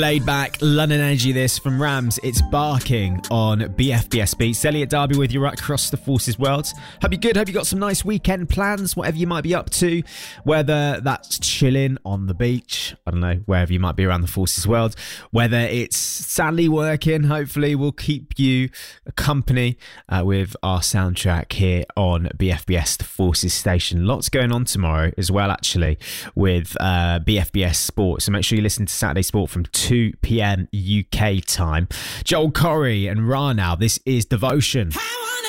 Laid back London energy this from Rams. It's Barking on BFBS Beats. Elliot Darby with you right across the Forces world. Hope you're good. Hope you got some nice weekend plans, whatever you might be up to. Whether that's chilling on the beach, I don't know, wherever you might be around the Forces world. Whether it's sadly working, hopefully we'll keep you company with our soundtrack here on BFBS, the Forces station. Lots going on tomorrow as well, actually, with BFBS Sport. So make sure you listen to Saturday Sport from 2 p.m. UK time. Joel Corey and Ra now. This is Devotion.